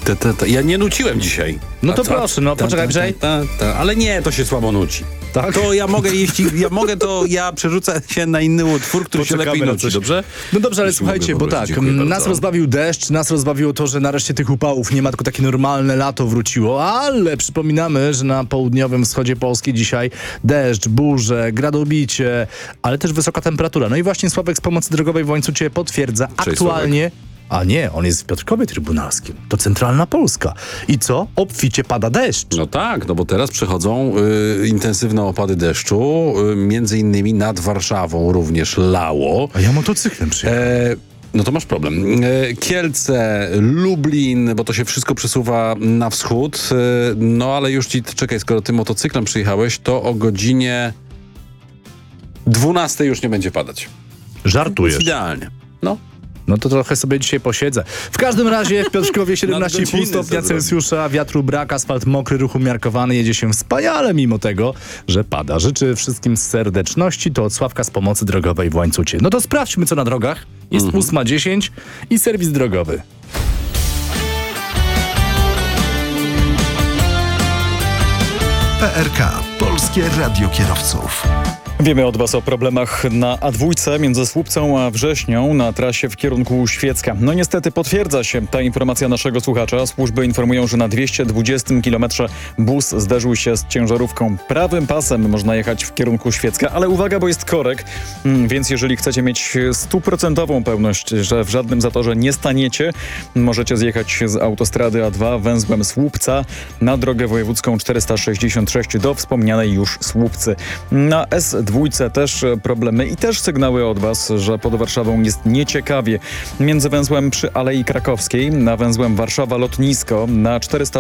Ja nie nuciłem dzisiaj. No to proszę, poczekaj, Brzej. Ale nie, to się słabo nuci. Tak? To ja mogę, jeśli ja mogę, to ja przerzucę się na inny utwór, który się lepiej nuci, dobrze? No dobrze, ale Jeśli słuchajcie, mogę bo tak, poprosić, dziękuję nas bardzo. rozbawił deszcz, nas rozbawiło to, że nareszcie tych upałów nie ma, tylko takie normalne lato wróciło, ale przypominamy, że na południowym wschodzie Polski dzisiaj deszcz, burze, gradobicie, ale też wysoka temperatura. No i właśnie Sławek z Pomocy Drogowej w Łańcucie potwierdza aktualnie... A nie, on jest w Piotrkowie Trybunalskim. To centralna Polska. I co? Obficie pada deszcz. No tak, no bo teraz przychodzą intensywne opady deszczu, między innymi nad Warszawą również lało. A ja motocyklem przyjechałem. No to masz problem. Kielce, Lublin, bo to się wszystko przesuwa na wschód. No ale już czekaj, skoro ty motocyklem przyjechałeś, to o godzinie 12 już nie będzie padać. Żartujesz. Idealnie. No. No to trochę sobie dzisiaj posiedzę. W każdym razie w Piotrkowie 17,5 Nadgodziny stopnia sobie. Celsjusza, wiatru brak, asfalt mokry, ruch umiarkowany, jedzie się wspaniale mimo tego, że pada. Życzę wszystkim serdeczności, to od Sławka z Pomocy Drogowej w Łańcucie. No to sprawdźmy, co na drogach. Jest 8:10 i serwis drogowy. PRK. Polskie Radio Kierowców. Wiemy od Was o problemach na A2 między Słupcą a Wrześnią na trasie w kierunku Świecka. No niestety potwierdza się ta informacja naszego słuchacza. Służby informują, że na 220 km bus zderzył się z ciężarówką. Prawym pasem można jechać w kierunku Świecka, ale uwaga, bo jest korek, więc jeżeli chcecie mieć 100% pewność, że w żadnym zatorze nie staniecie, możecie zjechać z autostrady A2 węzłem Słupca na drogę wojewódzką 466 do wspomnianej już Słupcy. Na S2 też problemy i też sygnały od Was, że pod Warszawą jest nieciekawie. Między węzłem przy Alei Krakowskiej, na węzłem Warszawa-Lotnisko na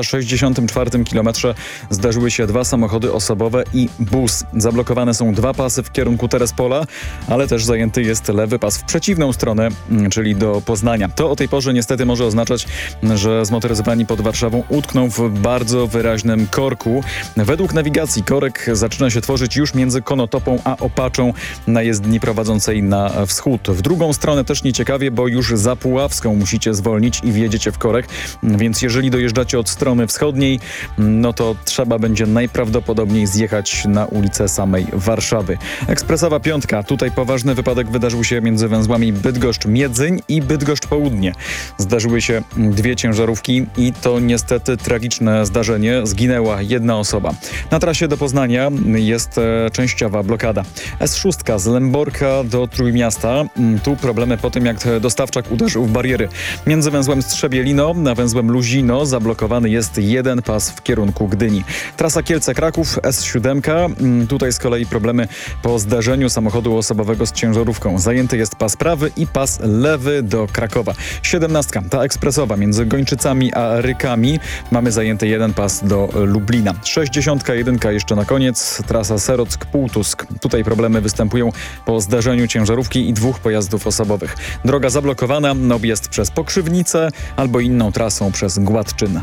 464 km zdarzyły się 2 samochody osobowe i bus. Zablokowane są 2 pasy w kierunku Terespola, ale też zajęty jest lewy pas w przeciwną stronę, czyli do Poznania. To o tej porze niestety może oznaczać, że zmotoryzowani pod Warszawą utkną w bardzo wyraźnym korku. Według nawigacji korek zaczyna się tworzyć już między Konotopą a Opaczą na jezdni prowadzącej na wschód. W drugą stronę też nieciekawie, bo już za Puławską musicie zwolnić i wjedziecie w korek, więc jeżeli dojeżdżacie od strony wschodniej, no to trzeba będzie najprawdopodobniej zjechać na ulicę samej Warszawy. Ekspresowa 5. Tutaj poważny wypadek wydarzył się między węzłami Bydgoszcz-Miedzyń i Bydgoszcz-Południe. Zdarzyły się 2 ciężarówki i to niestety tragiczne zdarzenie. Zginęła 1 osoba. Na trasie do Poznania jest częściowa blokada. S6 z Lęborka do Trójmiasta. Tu problemy po tym, jak dostawczak uderzył w bariery. Między węzłem Strzebielino a węzłem Luzino zablokowany jest 1 pas w kierunku Gdyni. Trasa Kielce-Kraków S7. Tutaj z kolei problemy po zdarzeniu samochodu osobowego z ciężarówką. Zajęty jest pas prawy i pas lewy do Krakowa. 17. Ta ekspresowa między Gończycami a Rykami. Mamy zajęty 1 pas do Lublina. 61. jeszcze na koniec. Trasa Serock-Półtusk. Tutaj problemy występują po zdarzeniu ciężarówki i 2 pojazdów osobowych. Droga zablokowana, objazd przez Pokrzywnicę albo inną trasą przez Gładczyn.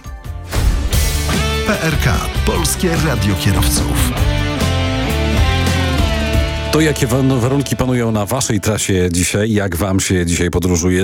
PRK. Polskie Radio Kierowców. To jakie warunki panują na waszej trasie dzisiaj? Jak wam się dzisiaj podróżuje?